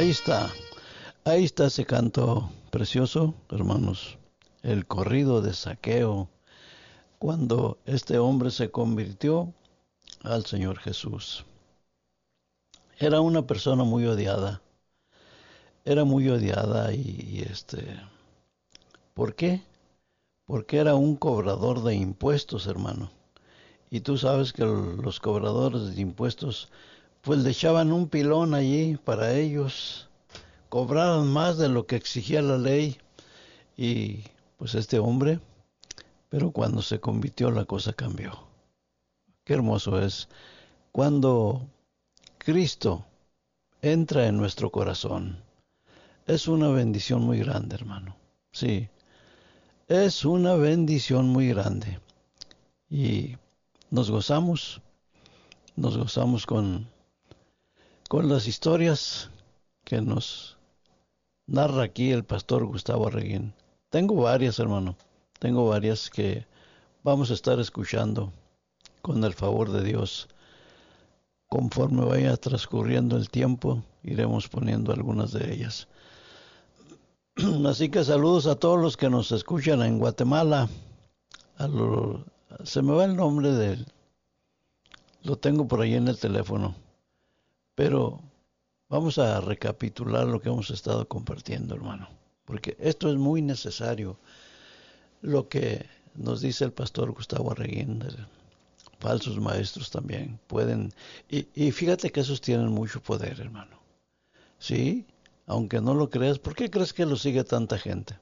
Ahí está ese canto precioso, hermanos. El corrido de Zaqueo, cuando este hombre se convirtió al Señor Jesús. Era una persona muy odiada. Era muy odiada ¿por qué? Porque era un cobrador de impuestos, hermano. Y tú sabes que los cobradores de impuestos, pues le echaban un pilón allí para ellos. Cobraban más de lo que exigía la ley. Y pues este hombre, pero cuando se convirtió la cosa cambió. Qué hermoso es cuando Cristo entra en nuestro corazón. Es una bendición muy grande, hermano. Sí, es una bendición muy grande. Y nos gozamos, nos gozamos con las historias que nos narra aquí el pastor Gustavo Arreguín. Tengo varias, hermano. Tengo varias que vamos a estar escuchando con el favor de Dios. Conforme vaya transcurriendo el tiempo, iremos poniendo algunas de ellas. Así que saludos a todos los que nos escuchan en Guatemala. Se me va el nombre de él. Lo tengo por ahí en el teléfono. Pero vamos a recapitular lo que hemos estado compartiendo, hermano. Porque esto es muy necesario. Lo que nos dice el pastor Gustavo Arreguín, falsos maestros también pueden. Y fíjate que esos tienen mucho poder, hermano. Sí, aunque no lo creas, ¿por qué crees que lo sigue tanta gente?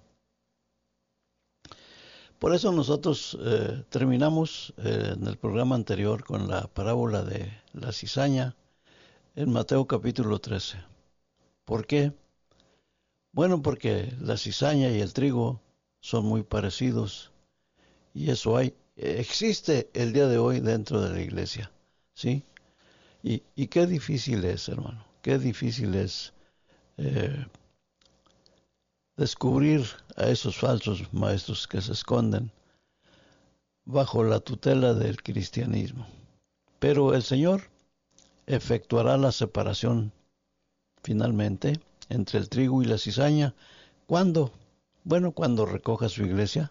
Por eso nosotros terminamos en el programa anterior con la parábola de la cizaña en Mateo capítulo 13. ¿Por qué? Bueno, porque la cizaña y el trigo son muy parecidos y eso existe el día de hoy dentro de la iglesia, ¿sí? Y qué difícil es, hermano, qué difícil es eh, descubrir a esos falsos maestros que se esconden bajo la tutela del cristianismo. Pero el Señor efectuará la separación finalmente entre el trigo y la cizaña. ¿Cuándo? Bueno, cuando recoja su iglesia.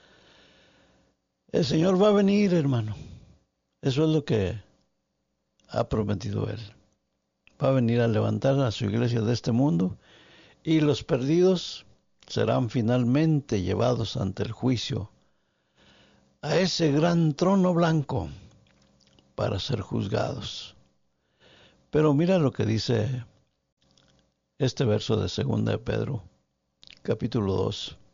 El Señor va a venir, hermano. Eso es lo que ha prometido Él. Va a venir a levantar a su iglesia de este mundo y los perdidos serán finalmente llevados ante el juicio a ese gran trono blanco para ser juzgados. Pero mira lo que dice este verso de 2 de Pedro, capítulo 2.